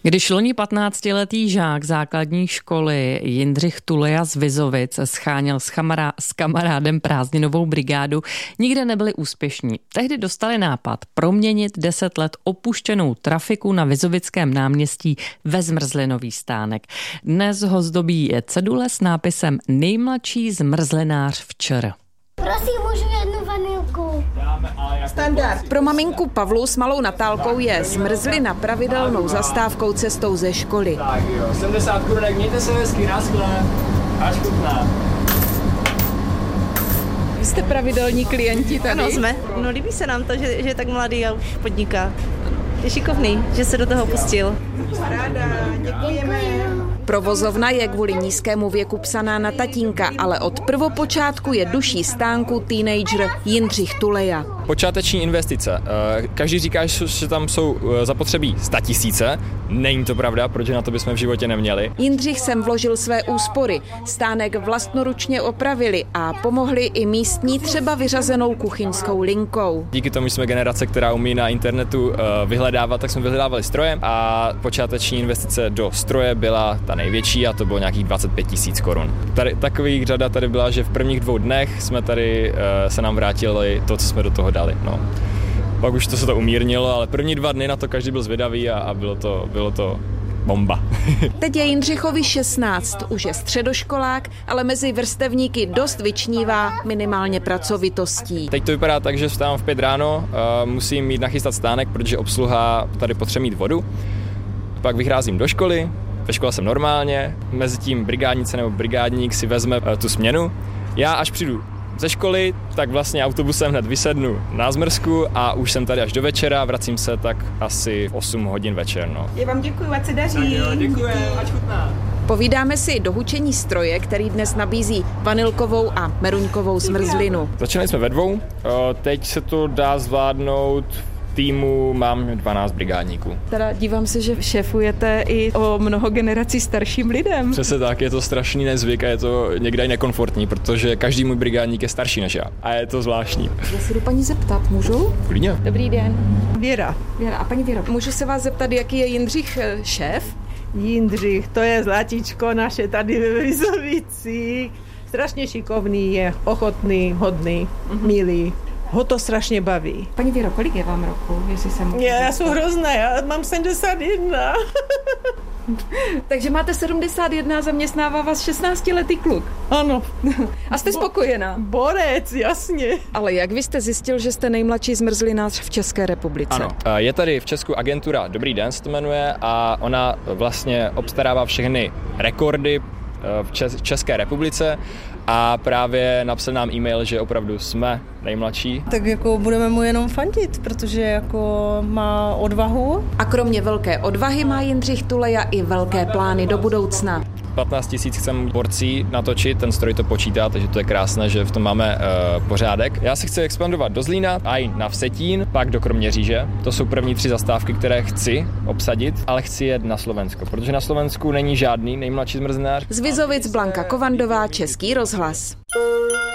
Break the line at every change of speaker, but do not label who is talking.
Když loni 15letý žák základní školy Jindřich Tuleja z Vizovic scháněl s kamarádem prázdninovou brigádu, nikde nebyli úspěšní. Tehdy dostali nápad proměnit 10 let opuštěnou trafiku na Vizovickém náměstí ve zmrzlinový stánek. Dnes ho zdobí cedule s nápisem Nejmladší zmrzlinář v ČR.
Prosím, můžu jednu vanilku.
Standard. Pro maminku Pavlu s malou Natálkou je zmrzlina pravidelnou zastávkou cestou ze školy.
Tak jo, 70 korunek, mějte se hezky, naschle. Až chutná.
Vy jste pravidelní klienti tady?
Ano, jsme. No, líbí se nám to, že je tak mladý a už podniká. Je šikovný, že se do toho pustil.
Ráda, děkujeme. Provozovna je kvůli nízkému věku psaná na tatínka, ale od prvopočátku je duší stánku teenager Jindřich Tuleja.
Počáteční investice. Každý říká, že tam jsou zapotřebí 100 000. Není to pravda, protože na to bychom v životě neměli.
Jindřich sem vložil své úspory. Stánek vlastnoručně opravili a pomohli i místní třeba vyřazenou kuchyňskou linkou.
Díky tomu, že jsme generace, která umí na internetu vyhledávat, tak jsme vyhledávali stroje a počáteční investice do stroje byla ta největší a to bylo nějakých 25 000 korun. Tady takových řada tady byla, že v prvních 2 dnech jsme tady se nám vrátili to, co jsme do toho dali. No. Pak už se to umírnilo, ale první 2 dny na to každý byl zvědavý a bylo to bomba.
Teď je Jindřichovi 16, už je středoškolák, ale mezi vrstevníky dost vyčnívá minimálně pracovitostí.
Teď to vypadá tak, že vstávám v 5 ráno, musím jít nachystat stánek, protože obsluha tady potřebuje mít vodu. Pak vycházím do školy, ve škole jsem normálně, mezi tím brigádnice nebo brigádník si vezme tu směnu. Já až přijdu ze školy, tak vlastně autobusem hned vysednu na zmrzku a už jsem tady až do večera, vracím se tak asi v 8 hodin večer. No.
Já vám děkuji, ať se daří.
Tak jo, děkuji, ať chutná.
Povídáme si do hučení stroje, který dnes nabízí vanilkovou a meruňkovou zmrzlinu.
Začali jsme ve 2, teď se to dá zvládnout. Týmu mám 12 brigádníků.
Teda dívám se, že šéfujete i o mnoho generací starším lidem.
Přesně tak, je to strašný nezvyk a je to někdy i nekomfortní, protože každý můj brigádník je starší než já a je to zvláštní.
Já se jdu paní zeptat, můžu?
Klidně.
Dobrý den.
Věra.
A paní Věro, můžu se vás zeptat, jaký je Jindřich šéf?
Jindřich, to je zlatíčko naše tady ve Vizovicích. Strašně šikovný je, ochotný, hodný, milý. Ho to strašně baví.
Paní Věro, kolik je vám roku? Jestli jsem
Já jsem hrozná, já mám 71.
Takže máte 71 a zaměstnává vás 16letý kluk.
Ano.
A jste spokojená?
Borec, jasně.
Ale jak vy jste zjistil, že jste nejmladší zmrzlinář v České republice?
Ano, je tady v Česku agentura Dobrý den se to jmenuje a ona vlastně obstarává všechny rekordy v České republice a právě napsal nám e-mail, že opravdu jsme nejmladší.
Tak jako budeme mu jenom fandit, protože jako má odvahu.
A kromě velké odvahy má Jindřich Tuleja i velké plány do budoucna.
15 000 chcem porcí natočit, ten stroj to počítá, takže to je krásné, že v tom máme pořádek. Já se chci expandovat do Zlína a i na Vsetín, pak do Kroměříže. To jsou první 3 zastávky, které chci obsadit, ale chci jet na Slovensko, protože na Slovensku není žádný nejmladší zmrzlinář.
Z Vizovic Blanka Kovandová, Český rozhlas.